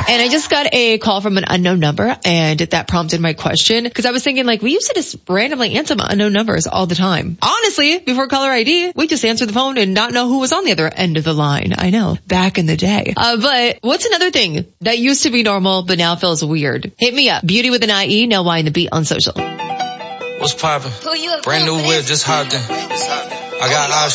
And I just got a call from an unknown number, and that prompted my question, because I was thinking, like, we used to just randomly answer unknown numbers all the time. Honestly, before caller ID, we just answered the phone and not know who was on the other end of the line. I know, back in the day. But what's another thing that used to be normal but now feels weird? Hit me up. Beauty with an IE, no Y in the beat on social. What's poppin'? Brand new whip, just hopped in. I got options.